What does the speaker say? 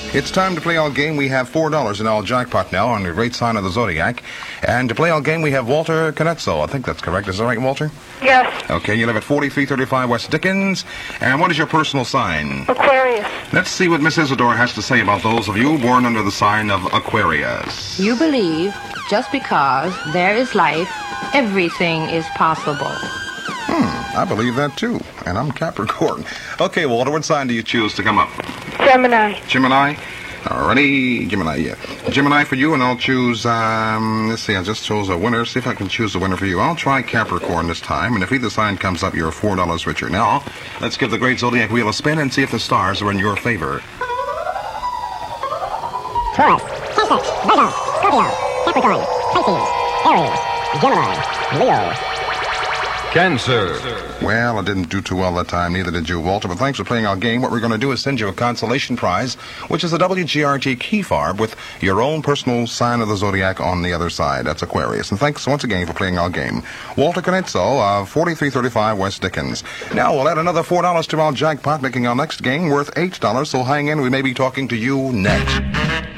It's time to play our game. We have $4 in our jackpot now on the great sign of the Zodiac. And to play our game, we have Walter Canetzo. I think that's correct. Is that right, Walter? Yes. Okay, you live at 4335 West Dickens. And what is your personal sign? Aquarius. Let's see what Miss Isidore has to say about those of you born under the sign of Aquarius. You believe just because there is life, everything is possible. I believe that too. And I'm Capricorn. Okay, Walter, what sign do you choose to come up? Gemini. Gemini? Alrighty, Gemini, yeah. Gemini for you, and I'll choose, let's see, I just chose a winner. See if I can choose a winner for you. I'll try Capricorn this time, and if either sign comes up, you're $4 richer. Now, let's give the great Zodiac wheel a spin and see if the stars are in your favor. Taurus, Pisces, Virgo, Scorpio, Capricorn, Pisces, Aries, Gemini, Leo. Cancer. Well, I didn't do too well that time, neither did you, Walter, but thanks for playing our game. What we're going to do is send you a consolation prize, which is a WGRT key fob with your own personal sign of the Zodiac on the other side. That's Aquarius. And thanks once again for playing our game. Walter Canetzo of 4335 West Dickens. Now we'll add another $4 to our jackpot, making our next game worth $8, so hang in. We may be talking to you next.